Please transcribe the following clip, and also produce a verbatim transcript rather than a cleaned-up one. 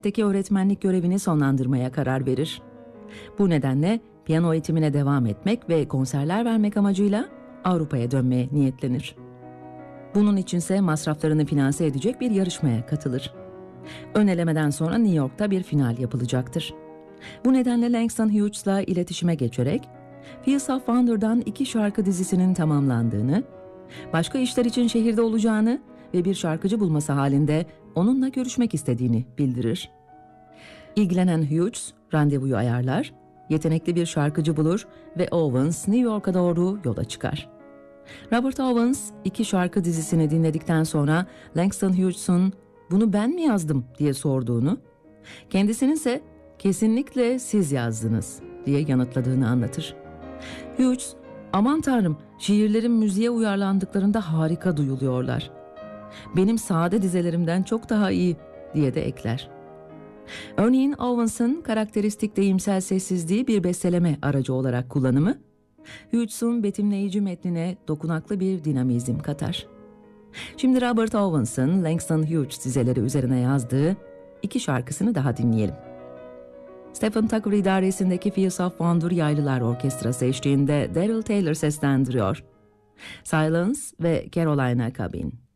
Teki öğretmenlik görevini sonlandırmaya karar verir. Bu nedenle piyano eğitimine devam etmek ve konserler vermek amacıyla Avrupa'ya dönmeye niyetlenir. Bunun içinse masraflarını finanse edecek bir yarışmaya katılır. Ön elemeden sonra New York'ta bir final yapılacaktır. Bu nedenle Langston Hughes'la iletişime geçerek Fields of Wonder'dan iki şarkı dizisinin tamamlandığını, başka işler için şehirde olacağını ve bir şarkıcı bulması halinde onunla görüşmek istediğini bildirir. İlgilenen Hughes randevuyu ayarlar, yetenekli bir şarkıcı bulur ve Owens New York'a doğru yola çıkar. Robert Owens iki şarkı dizisini dinledikten sonra Langston Hughes'un "Bunu ben mi yazdım?" diye sorduğunu, kendisinin ise "Kesinlikle siz yazdınız" diye yanıtladığını anlatır. Hughes, "Aman tanrım, şiirlerim müziğe uyarlandıklarında harika duyuluyorlar. Benim sade dizelerimden çok daha iyi" diye de ekler. Örneğin Owens'ın karakteristik deyimsel sessizliği bir besteleme aracı olarak kullanımı, Hughes'un betimleyici metnine dokunaklı bir dinamizm katar. Şimdi Robert Owens'ın Langston Hughes dizeleri üzerine yazdığı iki şarkısını daha dinleyelim. Stephen Tucker idaresindeki Fields of Wonder Yaylılar Orkestrası eşliğinde Daryl Taylor seslendiriyor. Silence ve Carolina Cabin.